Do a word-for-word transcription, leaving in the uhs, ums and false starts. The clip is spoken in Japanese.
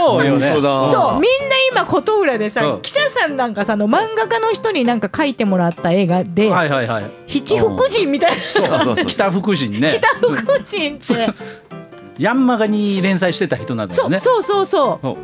そうよね。 本当だ。 そうみんな今琴浦でさ、 そう北さんなんかさ、あの漫画家の人になんか描いてもらった映画で、 はいはいはい。 七福神みたいな、 そうそうそう。 北福神ね。 北福神ってヤンマガに連載してた人なんだよね。 そうそうそうそう